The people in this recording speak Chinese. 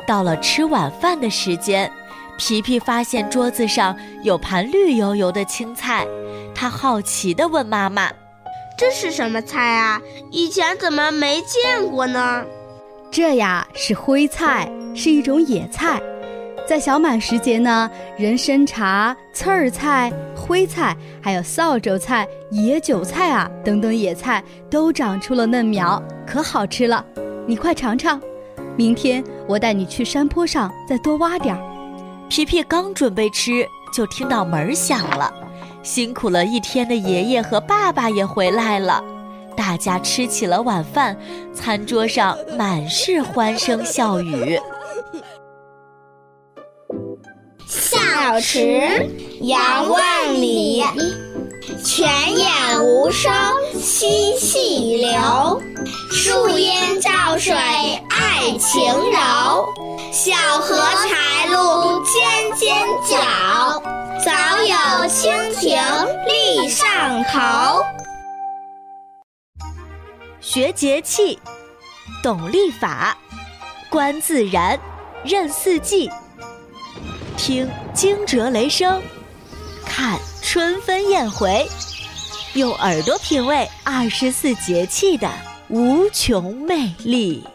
到了吃晚饭的时间，皮皮发现桌子上有盘绿油油的青菜，他好奇地问妈妈： 这是什么菜啊？以前怎么没见过呢？ 这呀是徽菜，是一种野菜。在小满时节呢，人参茶、刺儿菜、徽菜，还有扫帚菜、野韭菜啊等等野菜都长出了嫩苗，可好吃了。你快尝尝，明天我带你去山坡上再多挖点儿。 皮皮刚准备吃，就听到门响了，辛苦了一天的爷爷和爸爸也回来了。大家吃起了晚饭，餐桌上满是欢声笑语。 小池杨万里，泉眼无声惜细流。树阴照水爱晴柔，小荷才露尖尖角，早有蜻蜓立上头。 学节气，懂历法，观自然，认四季，听惊蛰雷声，看春分燕回，用耳朵品味24节气的无穷魅力。